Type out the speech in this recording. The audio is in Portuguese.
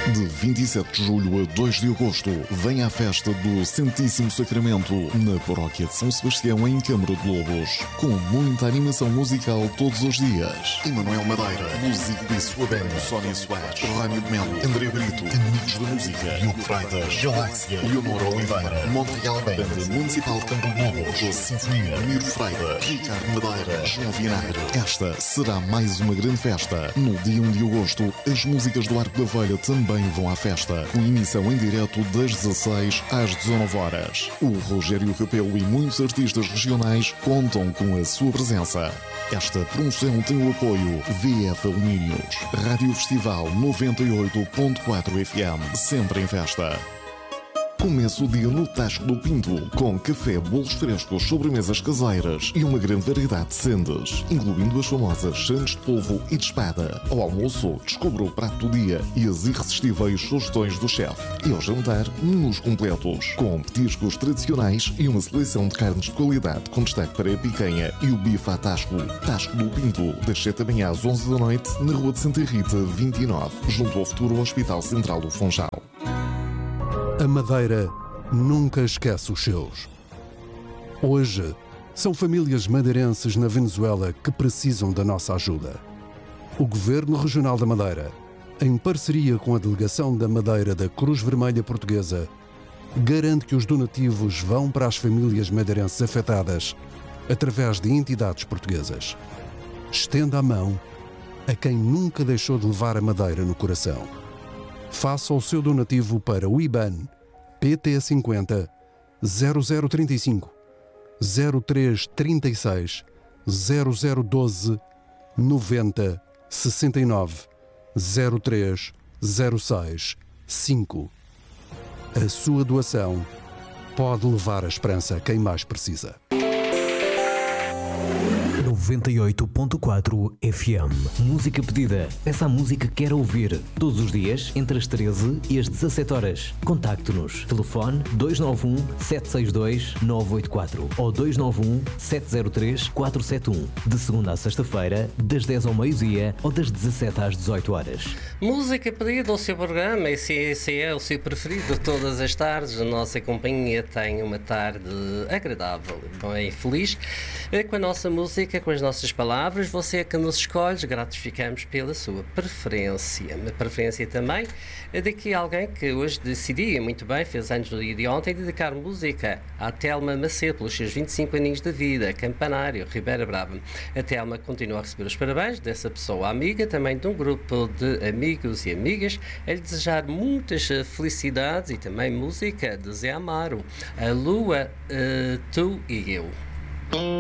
De 27 de julho a 2 de agosto, vem à festa do Santíssimo Sacramento, na paróquia de São Sebastião, em Câmara de Lobos, com muita animação musical todos os dias. Emanuel Madeira, Músico e sua banda, Sónia Soares, Rânio de Melo, André Brito, Amigos da Música, Diogo Freitas, Galáxia, Leonor Oliveira, Montreal Band, Banda Municipal de Campo de Lobos, Doce Sinfonia, Miro Freire, Ricardo Madeira, João Vinagre. Esta será mais uma grande festa. No dia 1 de agosto, as músicas do Arco da Velha também vão à festa, com emissão em direto das 16 às 19 horas. O Rogério Capelo e muitos artistas regionais contam com a sua presença. Esta promoção tem o apoio VF Alumínios, Rádio Festival 98.4 FM, sempre em festa. Começa o dia no Tasco do Pinto, com café, bolos frescos, sobremesas caseiras e uma grande variedade de sendas, incluindo as famosas sandes de polvo e de espada. Ao almoço, descubra o prato do dia e as irresistíveis sugestões do chefe. E ao jantar, menus completos, com petiscos tradicionais e uma seleção de carnes de qualidade, com destaque para a picanha e o bife à Tasco. Tasco do Pinto, das 7 da manhã às 11 da noite, na Rua de Santa Rita, 29, junto ao futuro Hospital Central do Funchal. A Madeira nunca esquece os seus. Hoje, são famílias madeirenses na Venezuela que precisam da nossa ajuda. O Governo Regional da Madeira, em parceria com a Delegação da Madeira da Cruz Vermelha Portuguesa, garante que os donativos vão para as famílias madeirenses afetadas através de entidades portuguesas. Estenda a mão a quem nunca deixou de levar a Madeira no coração. Faça o seu donativo para o IBAN PT50 0035 0336 0012 90 69 0306 5. A sua doação pode levar a esperança a quem mais precisa. 98.4 FM. Música pedida. Peça a música que quer ouvir. Todos os dias, entre as 13 e as 17 horas. Contacte-nos. Telefone 291 762 984 ou 291 703 471. De segunda a sexta-feira, das 10 ao meio-dia ou das 17 às 18 horas. Música pedida ao seu programa. Esse é o seu preferido todas as tardes. A nossa companhia tem uma tarde agradável, bem feliz, com a nossa música, com as nossas palavras. Você é que nos escolhe, gratificamos pela sua preferência. A preferência também é de que alguém que hoje decidia, muito bem, fez anos no dia de ontem, dedicar música à Telma Macedo pelos seus 25 aninhos de vida, Campanário, Ribeira Brava. A Telma continua a receber os parabéns dessa pessoa amiga, também de um grupo de amigos e amigas, a lhe desejar muitas felicidades e também música de Zé Amaro, A Lua, Tu e Eu.